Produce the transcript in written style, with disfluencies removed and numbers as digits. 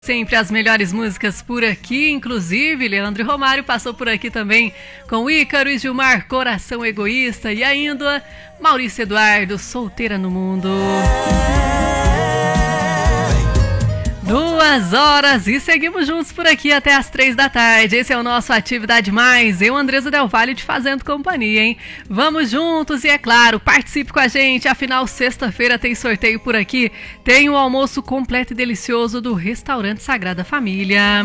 Sempre as melhores músicas por aqui, inclusive Leandro e Romário passou por aqui também com Ícaro e Gilmar, Coração Egoísta, e ainda Maurício Eduardo, Solteira no Mundo. 2 horas e seguimos juntos por aqui até as 3 da tarde. Esse é o nosso Atividade Mais. Eu, Andresa Del Valle, te fazendo companhia, hein? Vamos juntos e, é claro, participe com a gente. Afinal, sexta-feira tem sorteio por aqui. Tem o almoço completo e delicioso do Restaurante Sagrada Família.